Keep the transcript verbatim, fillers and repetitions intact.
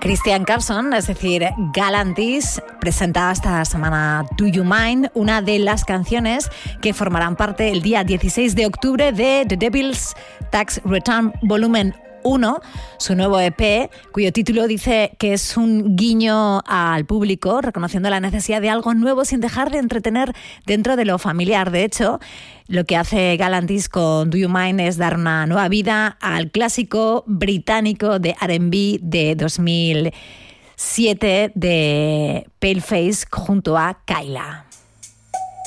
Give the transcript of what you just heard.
Christian Carlson, es decir, Galantis, presenta esta semana Do You Mind, una de las canciones que formarán parte el día dieciséis de octubre de The Devil's Tax Return Volumen uno, su nuevo E P, cuyo título dice que es un guiño al público, reconociendo la necesidad de algo nuevo sin dejar de entretener dentro de lo familiar. De hecho, lo que hace Galantis con Do You Mind es dar una nueva vida al clásico británico de R and B de dos mil siete de Paleface junto a Kyla.